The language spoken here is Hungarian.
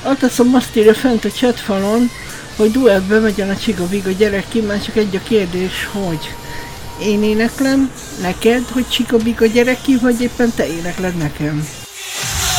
Altaszom azt írja fent a chatfalon, hogy duettbe megyen a Csiga-Viga gyerek ki, már csak egy a kérdés, hogy én éneklem neked, hogy Csiga-Viga gyerek ki, vagy éppen te énekled nekem?